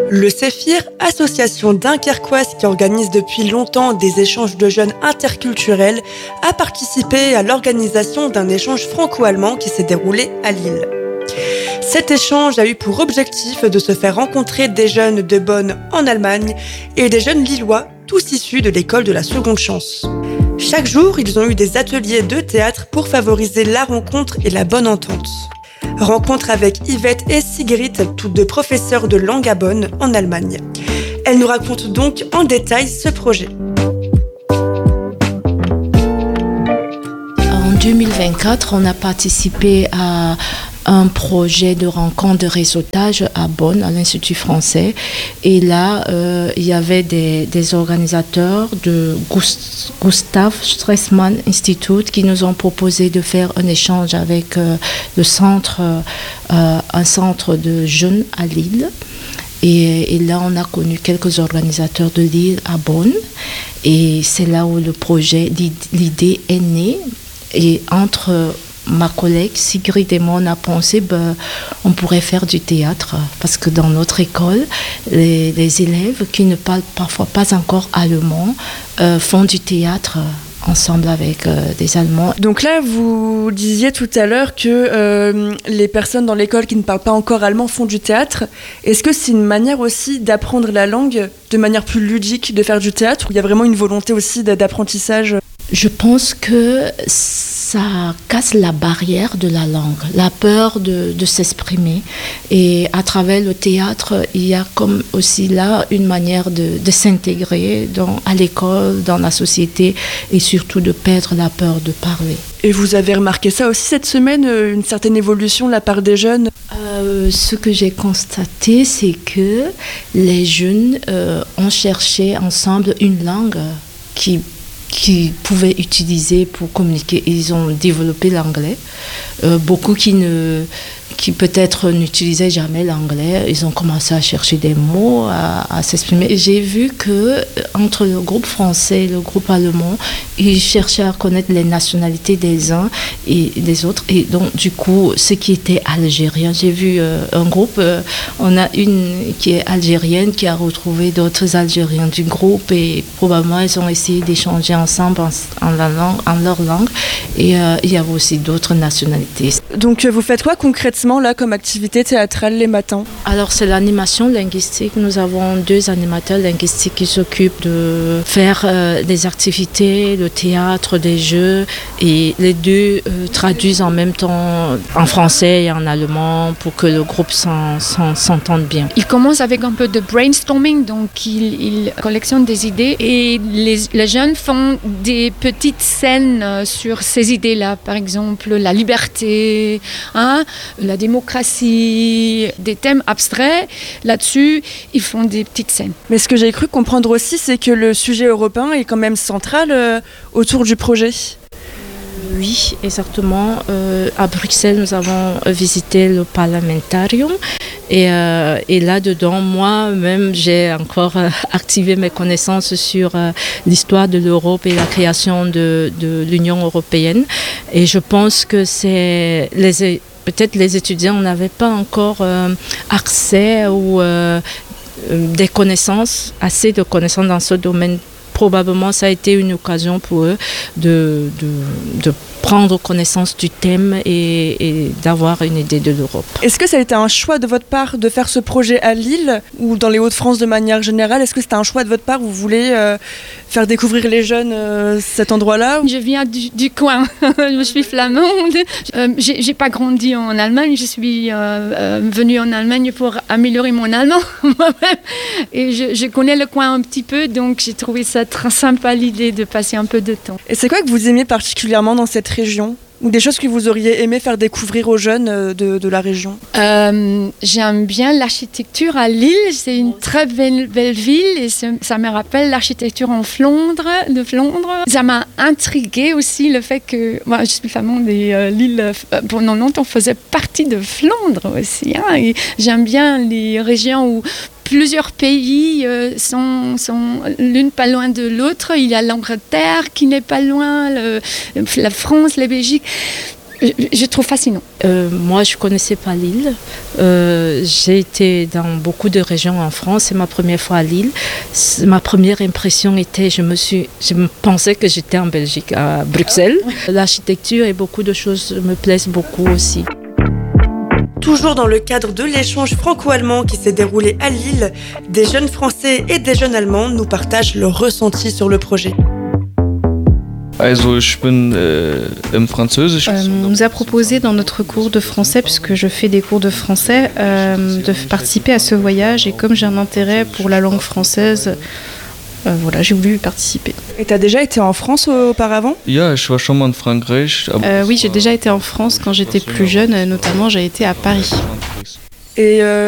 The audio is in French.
Le CEFIR, association dunkerquoise qui organise depuis longtemps des échanges de jeunes interculturels, a participé à l'organisation d'un échange franco-allemand qui s'est déroulé à Lille. Cet échange a eu pour objectif de se faire rencontrer des jeunes de Bonn en Allemagne et des jeunes lillois, tous issus de l'école de la seconde chance. Chaque jour, ils ont eu des ateliers de théâtre pour favoriser la rencontre et la bonne entente. Rencontre avec Yvette et Sigrid, toutes deux professeurs de langue à Bonn, en Allemagne. Elles nous racontent donc en détail ce projet. En 2024, on a participé à un projet de rencontre de réseautage à Bonn, à l'Institut français. Et là, il y avait des organisateurs de Gustav Stresemann Institute qui nous ont proposé de faire un échange avec le centre, un centre de jeunes à Lille. Et là, on a connu quelques organisateurs de Lille à Bonn. Et c'est là où le projet, l'idée est née. Et entre ma collègue Sigrid et moi, on a pensé on pourrait faire du théâtre parce que dans notre école, les élèves qui ne parlent parfois pas encore allemand font du théâtre ensemble avec des Allemands. Donc là, vous disiez tout à l'heure que les personnes dans l'école qui ne parlent pas encore allemand font du théâtre. Est-ce que c'est une manière aussi d'apprendre la langue de manière plus ludique, de faire du théâtre, ou il y a vraiment une volonté aussi d'apprentissage ? Je pense que ça casse la barrière de la langue, la peur de s'exprimer. Et à travers le théâtre, il y a comme aussi là une manière de s'intégrer à l'école, dans la société, et surtout de perdre la peur de parler. Et vous avez remarqué ça aussi cette semaine, une certaine évolution de la part des jeunes ? Ce que j'ai constaté, c'est que les jeunes ont cherché ensemble une langue qu'ils pouvaient utiliser pour communiquer. Ils ont développé l'anglais. Beaucoup qui peut-être n'utilisaient jamais l'anglais, ils ont commencé à chercher des mots, à s'exprimer. Et j'ai vu que entre le groupe français et le groupe allemand, ils cherchaient à connaître les nationalités des uns et des autres. Et donc, du coup, ceux qui étaient algériens, j'ai vu un groupe, on a une qui est algérienne qui a retrouvé d'autres Algériens du groupe et probablement ils ont essayé d'échanger ensemble en leur langue. Et il y avait aussi d'autres nationalités. Donc, vous faites quoi concrètement là comme activité théâtrale les matins ? Alors c'est l'animation linguistique. Nous avons 2 animateurs linguistiques qui s'occupent de faire des activités, le théâtre, des jeux, et les 2 traduisent en même temps en français et en allemand pour que le groupe s'entende bien. Il commence avec un peu de brainstorming, donc il collectionne des idées et les jeunes font des petites scènes sur ces idées-là, par exemple la liberté, la démocratie, des thèmes abstraits. Là-dessus, ils font des petites scènes. Mais ce que j'ai cru comprendre aussi, c'est que le sujet européen est quand même central autour du projet. Oui, exactement. À Bruxelles, nous avons visité le Parlamentarium et là-dedans, moi-même, j'ai encore activé mes connaissances sur l'histoire de l'Europe et la création de l'Union européenne. Et je pense que peut-être les étudiants n'avaient pas encore accès ou assez de connaissances dans ce domaine. Probablement, ça a été une occasion pour eux de prendre connaissance du thème et d'avoir une idée de l'Europe. Est-ce que ça a été un choix de votre part de faire ce projet à Lille ou dans les Hauts-de-France de manière générale ? Est-ce que c'était un choix de votre part ? Vous voulez faire découvrir les jeunes cet endroit-là ? Je viens du coin. Je suis flamande. J'ai pas grandi en Allemagne. Je suis venue en Allemagne pour améliorer mon allemand moi-même. Et je connais le coin un petit peu, donc j'ai trouvé ça très sympa l'idée de passer un peu de temps. Et c'est quoi que vous aimez particulièrement dans cette région ? Ou des choses que vous auriez aimé faire découvrir aux jeunes de la région ? J'aime bien l'architecture à Lille. C'est une très belle ville et ça me rappelle l'architecture de Flandre. Ça m'a intriguée aussi le fait que moi, je suis flamande et Lille, pendant longtemps, faisait partie de Flandre aussi. Et j'aime bien les régions où plusieurs pays sont l'une pas loin de l'autre. Il y a l'Angleterre qui n'est pas loin, la France, la Belgique. je trouve fascinant. Moi, je ne connaissais pas Lille. J'ai été dans beaucoup de régions en France. C'est ma première fois à Lille. Ma première impression était, je me pensais que j'étais en Belgique, à Bruxelles. L'architecture et beaucoup de choses me plaisent beaucoup aussi. Toujours dans le cadre de l'échange franco-allemand qui s'est déroulé à Lille, des jeunes Français et des jeunes Allemands nous partagent leur ressenti sur le projet. On nous a proposé dans notre cours de français, puisque je fais des cours de français, de participer à ce voyage. Et comme j'ai un intérêt pour la langue française, voilà, j'ai voulu participer. Et tu as déjà été en France auparavant ? Oui, j'ai déjà été en France quand j'étais plus jeune, notamment j'ai été à Paris. Et